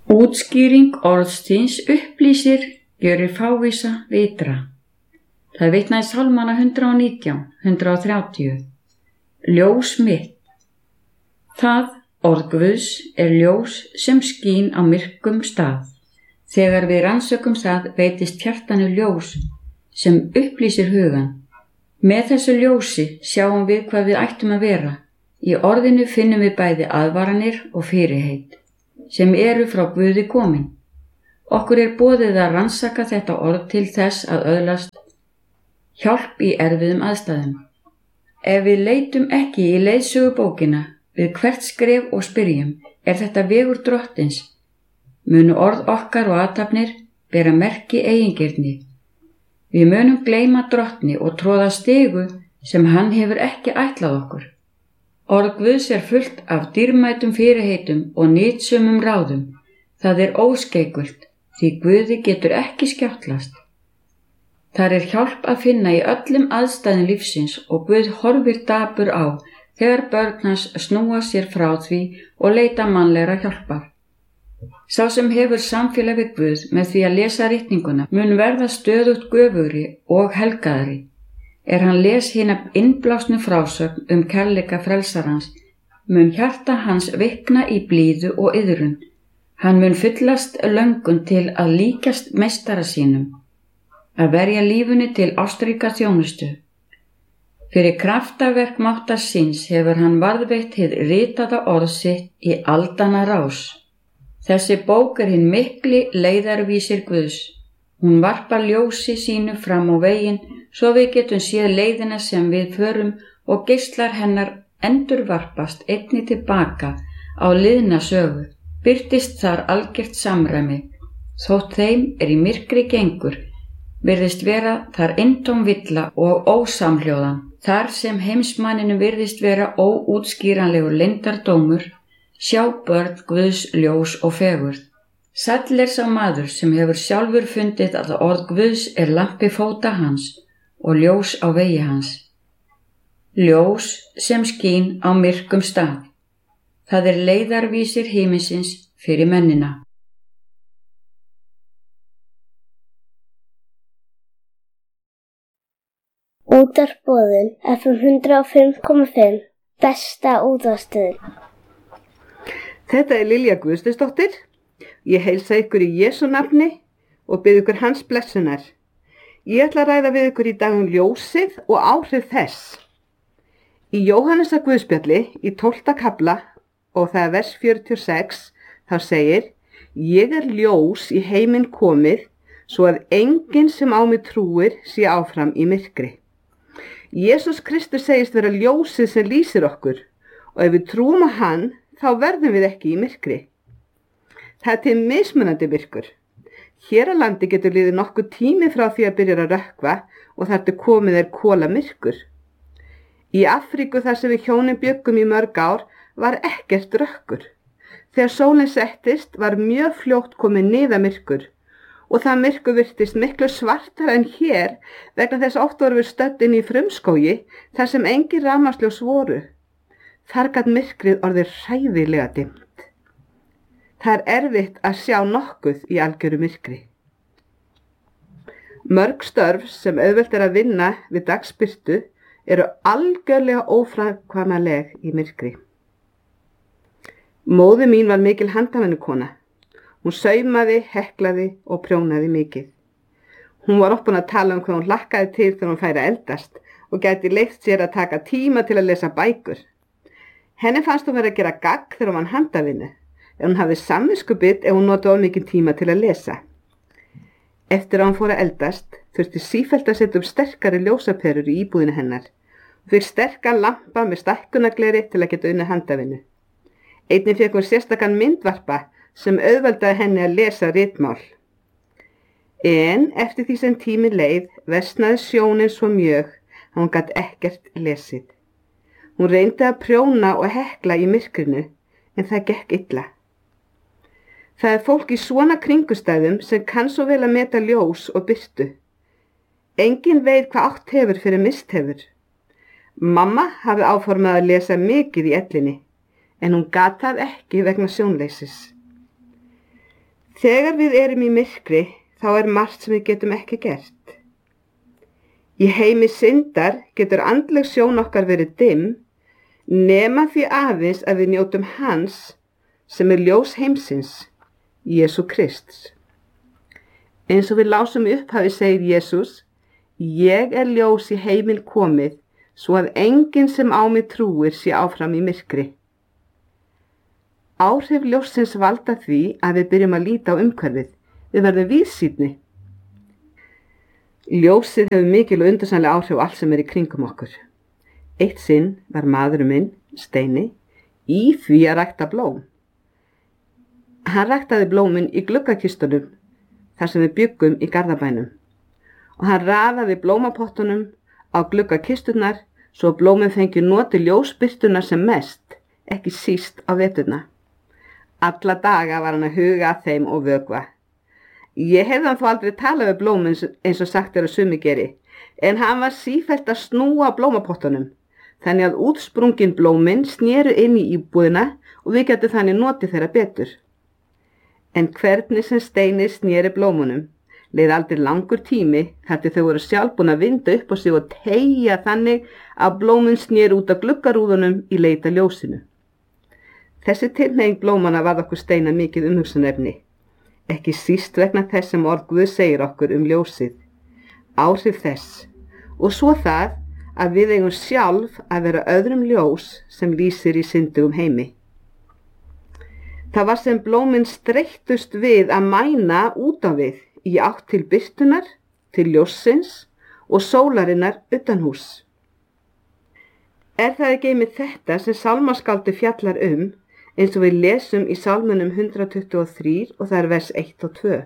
Útskýring orðsins upplýsir, gjörir fávísa vitra. Það vitnar í Sálmana 119, 130. Ljós mitt. Það, orð Guðs, ljós sem skín á myrkum stað. Þegar við rannsökum það veitist hjartanu ljós sem upplýsir hugan. Með þessu ljósi sjáum við hvað við ættum að vera. Í orðinu finnum við bæði aðvaranir og fyrirheit, sem eru frá Guði komin. Okkur boðið að rannsaka þetta orð til þess að öðlast hjálp í erfiðum aðstæðum. Ef við leitum ekki í leiðsögubókina við hvert skref og spyrjum, þetta vegur Drottins, munu orð okkar og athafnir bera merki eigingirni. Við munum gleyma Drottni og troða stigu sem hann hefur ekki ætlað okkur. Orð Guðs fullt af dýrmætum fyrirheitum og nytsömum ráðum. Það óskeikult, því Guði getur ekki skjáttlast. Þar hjálp að finna í öllum aðstæðum lífsins og Guð horfir dapur á þegar börn hans snúa sér frá því og leita mannlegra hjálpar. Sá sem hefur samfélag við Guð með því að lesa ritninguna mun verða stöðugt göfugri og helgaðri. Hann les hina innblásnu frásögn kærleika frelsarans, mun hjarta hans vikna í blíðu og iðrun. Hann mun fyllast löngun til að líkjast meistara sínum, að verja lífinu til ástríka þjónustu. Fyrir kraftaverk máttar síns hefur hann varðveitt hið ritaða orð sitt í aldanna rás. Þessi bók hinn mikli leiðarvísir Guðs. Hún varpar ljósi sínu fram á veginn svo við getum séð leiðina sem við förum og geislar hennar endurvarpast einnig tilbaka á liðna sögu. Birtist þar algert samræmi. Þótt þeim í myrkri gengur, virðist vera þar eintóm villa og ósamhljóðan. Þar sem heimsmanninum virðist vera óútskýranlegur leyndardómur, sjá börn Guðs ljós og fegurð. Sæll sá maður sem hefur sjálfur fundið að orð Guðs lampi fóta hans og ljós á vegi hans. Ljós sem skín á myrkum stað. Það leiðarvísir himinsins fyrir mennina. Útvarpsboðun FM 105,5 besta útvarpsstöðin. Þetta Lilja Guðsteinsdóttir. Ég heilsa ykkur í Jesú nafni og bið ykkur hans blessunar. Ég ætla að ræða við ykkur í dag ljósið og áhrif þess. Í Jóhannesar Guðspjalli í 12. kafla og það vers 46 þá segir: Ég ljós í heiminn komið svo að enginn sem á mig trúir sé áfram í myrkri. Jesús Kristus segist vera ljósið sem lýsir okkur og ef við trúum á hann þá verðum við ekki í myrkri. Það til mismunandi myrkur. Hér á landi getur liðið nokkuð tími frá því að byrja að rökkva og þar til komið kolamyrkur. Í Afríku þar sem við hjónin bjöggum í mörg ár var ekkert rökkur. Þegar sólin settist var mjög fljótt komið niðamyrkur og það myrkur virtist miklu svartara en hér vegna þess oft vorum við stödd inn í frumskógi þar sem engin rafmagnsljós voru. Þar gat myrkrið orðið hræðilega dimmt. Það erfitt að sjá nokkuð í algjöru myrkri. Mörg störf sem auðvelt að vinna við dagsbirtu eru algjörlega óframkvæmanleg í myrkri. Móðir mín var mikil handavinnukona. Hún saumaði, heklaði og prjónaði mikið. Hún var oppbúin að tala hvað hún hlakkaði til þegar hún færi að eldast og gæti leyft sér að taka tíma til að lesa bækur. Henni fannst hún vera að gera gagn þegar hún var handavinnu, en hún hafði samviskubit ef hún notaði of mikinn tíma til að lesa. Eftir að hún fór að eldast, þurfti sífellt að setja upp sterkari ljósaperur í íbúðinu hennar og fikk sterkan lampa með stækkunargleri til að geta unnið handavinnu. Einnig fékk hún sérstakan myndvarpa sem auðveldaði henni að lesa ritmál. En eftir því sem tíminn leið versnaði sjónin svo mjög að hún gat ekkert lesið. Hún reyndi að prjóna og hekla í myrkrinu en það gekk illa. Það fólk í svona kringustæðum sem kann svo vel að meta ljós og birtu. Enginn veit hvað átt hefur fyrir mist hefur. Mamma hafði áformað að lesa mikið í ellinni en hún gat það ekki vegna sjónleysis. Þegar við erum í myrkri, þá margt sem við getum ekki gert. Í heimi syndar getur andleg sjón okkar verið dimm, nema því aðeins að við njótum hans sem ljós heimsins, Jesú Krists. Eins og við lásum í upphafi segir Jesús, ég ljós í heiminn komið, svo að enginn sem á mig trúir sé áfram í myrkri. Áhrif ljóssins valda því að við byrjum að líta á umhverfið. Við verðum víðsýnni. Ljósið hefur mikil og undursamleg áhrif á allt sem í kringum okkur. Eitt sinn var maðurinn minn, Steini, í því að rækta blóm. Hann ræktaði blómin í gluggakistunum, þar sem við bjuggum í Garðabænum. Og hann raðaði blómapottunum á gluggakisturnar svo blómin fengi notið ljósbirtunar sem mest, ekki síst á veturna. Alla daga var hann að huga að þeim og vökva. Ég hefði hann þó aldrei talað við blómin eins og sagt að sumi geri, en hann var sífellt að snúa blómapottunum, þannig að útsprungin blómin snéru inn í íbúðina og við getum þannig notið þeirra betur. En hvernig sem Steini snéri blómunum, leið aldrei langur tími þar til þau voru sjálf búin að vinda upp á sig og teygja þannig að blómin snéru út af gluggarúðunum í leita ljósinu. Þessi tilhneiging blómana varð okkur Steina mikið umhugsunarefni, ekki síst vegna þess sem orð Guð segir okkur ljósið, áhrif þess, og svo það að við eigum sjálf að vera öðrum ljós sem lýsir í syndugum heimi. Það var sem blómin streittust við að mæna út á við í átt til birtunar, til ljóssins og sólarinnar utanhús. Það ekki einmitt þetta sem sálmaskáldi fjallar eins og við lesum í Sálmunum 123 og það vers 1 og 2.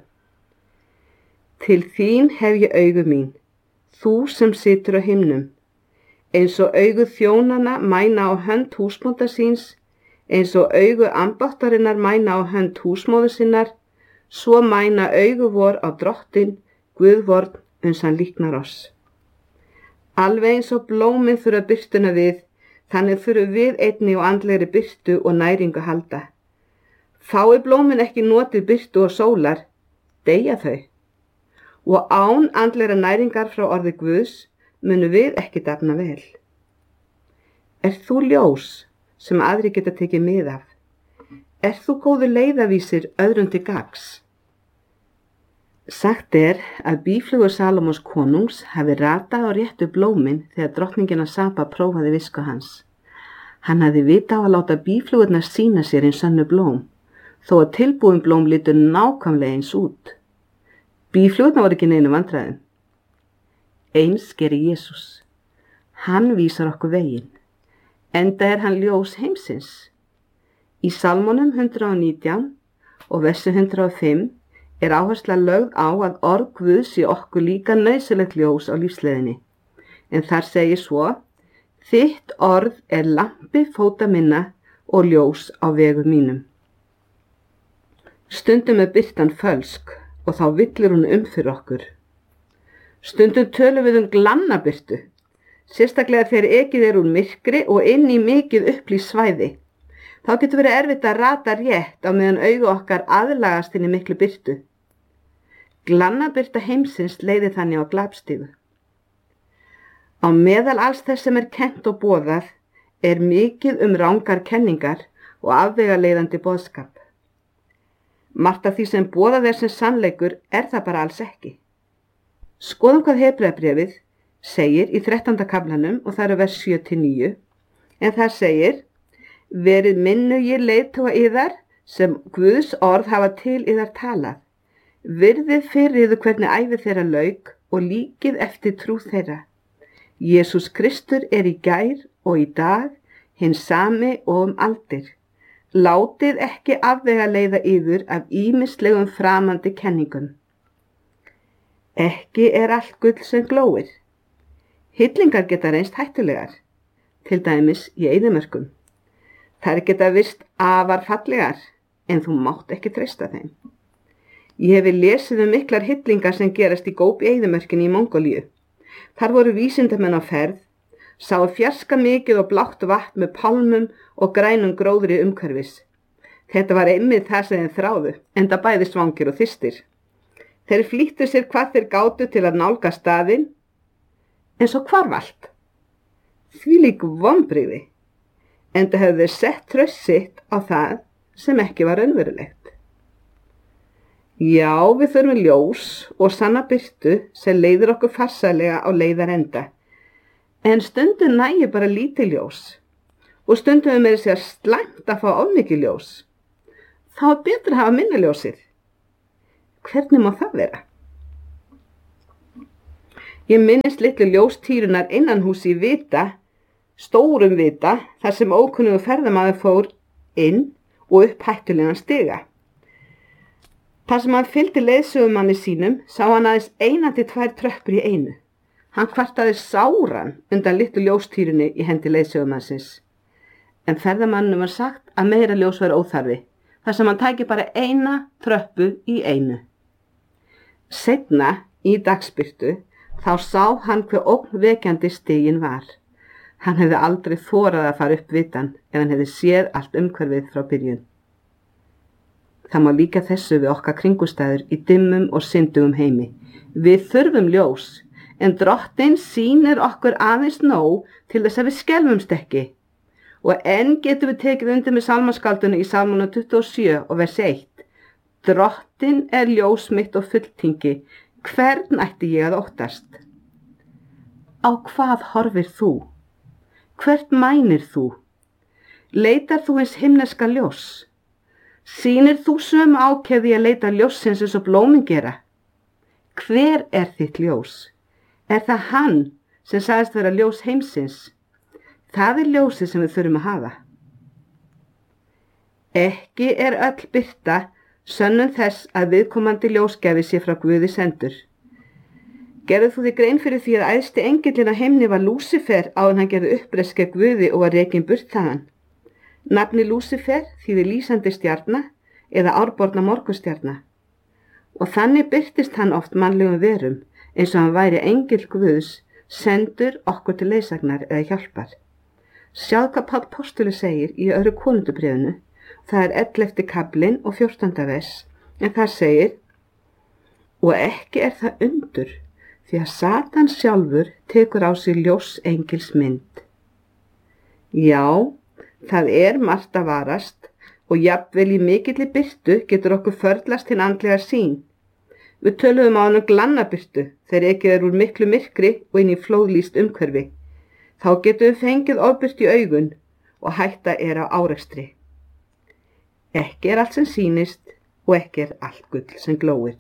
Til þín hef ég augu mín, þú sem situr á himnum, eins og augu þjónana mæna á hönd húsbónda síns, eins og augu ambáttarinnar mæna á hönd húsmóður sinnar, svo mæna augu vor á drottin, Guðvorn uns hann líknar oss. Alveg eins og blómin þurfa birtuna við, þannig þurfum við einnig og andlegri birtu og næringu halda. Fái blómin ekki notið birtu og sólar, deyja þau. Og án andlegra næringar frá orði Guðs munum við ekki dafna vel. Þú ljós sem aðri geta tekið mið af? Þú góður leiðavísir öðrum til gagns? Sagt að býflugur Salómons konungs hafi ratað á réttu blómin þegar drottningin Saba prófaði visku hans. Hann hafði vita á að láta býflugurnar sýna sér sönnu blóm, þó að tilbúin blóm litu nákvæmlega eins út. Býflugurnar voru ekki neinu vandræðum. Eins gerir Jesús. Hann vísar okkur veginn, enda hann ljós heimsins. Í Sálmunum 119 og versi 105 áhersla lögð á að orð Guðs sé okkur líka nauðsynlegt ljós á lífsleiðinni. En þar segir svo, þitt orð lampi fóta minna og ljós á vegum mínum. Stundum birtan fölsk og þá villir hún fyrir okkur. Stundum tölum við glannabirtu, sérstaklega þegar ekið úr myrkri og inn í mikið upplýst svæði. Þá getur verið erfitt að rata rétt á meðan augu okkar aðlagast inn í miklu birtu. Glannabirta heimsins leiðir þannig á glapstigu. Á meðal alls þess sem kennt og boðað mikið rangar kenningar og afvegaleiðandi boðskap. Margt af því sem boðað sem sannleikur það bara alls ekki. Skoðum hvað Hebreabréfið segir í 13. kaflanum og það vers 7-9, en það segir, verið minnugir leiðtoga yðar sem Guðs orð hafa til yðar talað. Virðið fyrir yður hvernig ævi þeirra lauk og líkið eftir trú þeirra. Jesús Kristur í gær og í dag, hinn sami og aldir. Látið ekki afvegaleiða yður af ýmislegum framandi kenningum. Ekki allt gull sem glóir. Hillingar geta reynst hættulegar, til dæmis í eyðimörkum. Þær geta virst afar fallegar, en þú mátt ekki treysta þeim. Ég hefi lesið miklar hillingar sem gerast í Góbi eyðimörkinni í Mongólíu. Þar voru vísindamenn á ferð, sáu fjarska mikið og blátt vatn með pálmum og grænum gróðri umhverfis. Þetta var einmitt það sem þeir þráðu, enda bæði svangir og þyrstir. Þeir flýttu sér hvað þeir gátu til að nálga staðinn, en svo hvarf allt. Þvílík vonbrigði, enda hefðu þeir sett traust sitt á það sem ekki var raunverulegt. Já, við þurfum ljós og sanna birtu sem leiðir okkur farsælega á leiðarenda, en stundum nægir bara lítið ljós og stundum við meira sér slæmt að fá of mikið ljós. Þá er betra að hafa minna ljósið. Hvernig má það vera? Ég minnist litlu ljóstýrunar innanhús í Vita, stórum Vita, þar sem ókunnugur ferðamaður fór inn og upp hættulegan stiga. Þar sem hann fylgdi leiðsögumanni sínum sá hann aðeins 1 til 2 tröppur í einu. Hann kvartaði sáran undan litlu ljóstýrunni í hendi leiðsögumannsins. En ferðamannum var sagt að meira ljós var óþarfi, þar sem hann tæki bara 1 tröppu í einu. Seinna, í dagsbirtu, þá sá hann hve ógnvekjandi stiginn var. Hann hefði aldrei þorað að fara upp Vitann ef hann hefði séð allt umhverfið frá byrjun. Það má líka þessu við okkar kringumstæður í dimmum og syndugum heimi. Við þurfum ljós, en Drottinn sýnir okkur aðeins nóg til þess að við skelfumst ekki. Og enn getum við tekið undir með sálmaskáldinu í Sálmunum 27 og vers 1. Drottinn er ljós mitt og fulltingi, hvern ætti ég að óttast? Á hvað horfir þú? Hvert mænir þú? Leitar þú hins himneska ljós? Sýnir þú sömu ákefði að leita ljóssins eins og blómin gera? Hver er þitt ljós? Er það hann sem sagðist vera ljós heimsins? Það er ljósið sem við þurfum að hafa. Ekki er öll birta sönnun þess að viðkomandi ljósgjafi sé frá Guði sendur. Gerðu þú þig grein fyrir því að æðsti engillinn á himni var Lúsifer áður en hann gerði uppreist gegn Guði og var rekinn burt þaðan. Nafni Lúsifer þýðir lýsandi stjarna eða árborna morgunstjarna. Og þannig birtist hann oft mannlegum verum eins og hann væri engill Guðs sendur okkur til leiðsagnar eða hjálpar. Sjáðu hvað Páll postuli segir í 2. Konungabréfinu, það er 11. kaflinn og 14. vers, en það segir: Og ekki er það undur, því að Satan sjálfur tekur á sig ljósengils mynd. Já, það er margt að varast og jafnvel í mikilli birtu getur okkur förlast hinn andlega sýn. Við töluðum á hann glannabirtu þegar ekið úr miklu myrkri og inn í flóðlýst umhverfi. Þá getum við fengið ofbirtu í augun og hætta er á árekstri. Ekki er allt sem sýnist og ekki er allt gull sem glóir.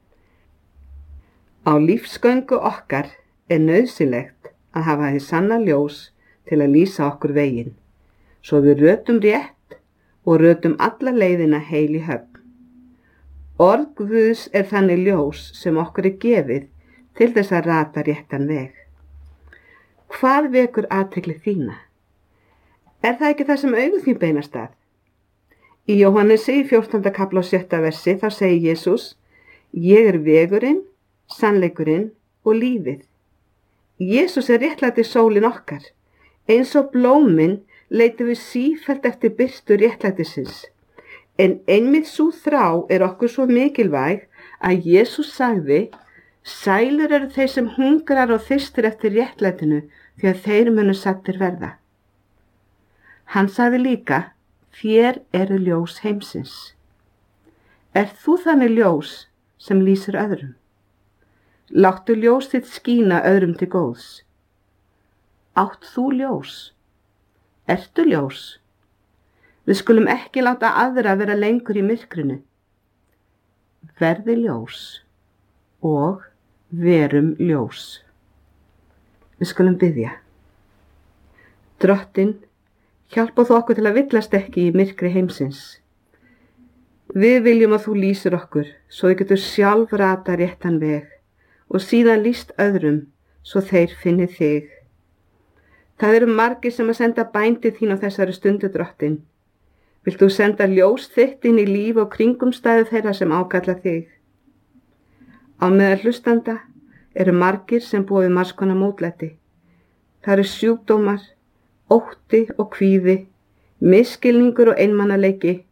Á lífsgöngu okkar er nauðsynlegt að hafa hið sanna ljós til að lýsa okkur veginn, svo við rötum rétt og rötum alla leiðina heil í höfn. Orð Guðs er þannig ljós sem okkur er gefið til þess að rata réttan veg. Hvað vekur athygli þína? Er það ekki það sem augu þín beinast að? Í Jóhannesi í 14. kafla og 7. versi þá segir Jesús: Ég er vegurinn, sannleikurinn og lífið. Jesús er réttlæti sólin okkar. Eins og blómin leitum við sífellt eftir birtu réttlætisins. En einmitt sú þrá er okkur svo mikilvæg að Jesús sagði: Sælur eru þeir sem hungrar og þyrstir eftir réttlætinu, því að þeir munu sagtir verða. Hann sagði líka: Þér eru ljós heimsins. Er þú þannig ljós sem lýsir öðrum? Láttu ljós þitt skína öðrum til góðs. Átt þú ljós? Ertu ljós? Við skulum ekki láta aðra vera lengur í myrkrinu. Verði ljós og verum ljós. Við skulum biðja. Drottinn, hjálpa þú okkur til að villast ekki í myrkri heimsins. Við viljum að þú lýsir okkur, svo við getum sjálf rata réttan veg og síðan lýst öðrum, svo þeir finni þig. Það eru margir sem að senda bændið þín á þessari stundu, Drottinn. Vilt þú senda ljós þitt inn í líf og kringumstæðu þeirra sem ákalla þig? Á meðal hlustanda eru margir sem búa við margs konar mótlæti. Það eru sjúkdómar, ótti og kvíði, misskilningur og einmanaleiki,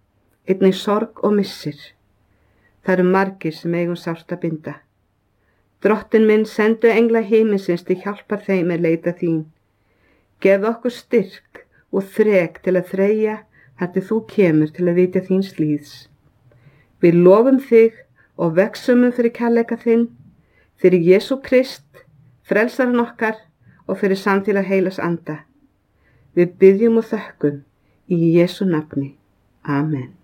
einnig sorg og missir. Það eru margir sem eigum sárt að binda. Drottinn minn, sendu engla himinsins til hjálpar þeim leita þín. Gef okkur styrk og þrek til að þreyja þar til þú kemur til að vitja þíns líðs. Við lofum þig og vegsumum fyrir kærleika þinn, fyrir Jesú Krist, frelsaran okkar og fyrir samfélag heilags anda. Við biðjum og þökkum í Jesú nafni. Amen.